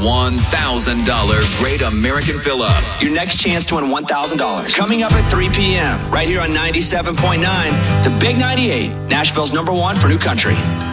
$1,000 Great American Fill-Up. Your next chance to win $1,000. Coming up at 3 p.m. right here on 97.9, the Big 98, Nashville's #1 for new country.